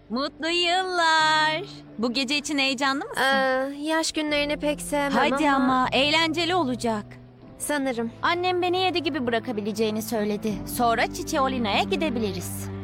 Mutlu yıllar. Bu gece için heyecanlı mısın? Yaş günlerini pek sevmem Hadi ama eğlenceli olacak. sanırım. Annem beni 7 gibi bırakabileceğini söyledi. Sonra Çiçeolina'ya gidebiliriz.